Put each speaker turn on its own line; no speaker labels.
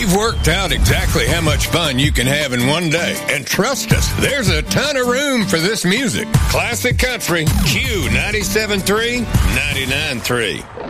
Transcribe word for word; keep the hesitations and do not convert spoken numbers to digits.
We've worked out exactly how much fun you can have in one day. And trust us, there's a ton of room for this music. Classic Country, Q ninety-seven point three, ninety-nine point three.